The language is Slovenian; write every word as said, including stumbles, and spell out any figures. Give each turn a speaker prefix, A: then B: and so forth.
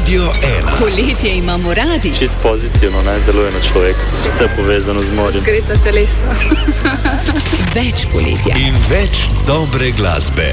A: Radio ena.
B: Poletje imamo radi.
C: Čist pozitivno, ne, deluje na človeka. Vse povezano z morjem.
D: Zgreta telesa.
B: Več poletja.
A: In več dobre glasbe.